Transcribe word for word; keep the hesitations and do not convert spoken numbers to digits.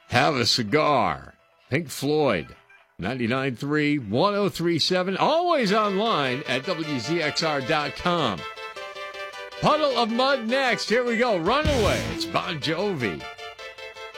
Have a Cigar. Pink Floyd. ninety-nine point three, one oh three point seven. Always online at W Z X R dot com. Puddle of Mud next. Here we go. Runaway. It's Bon Jovi.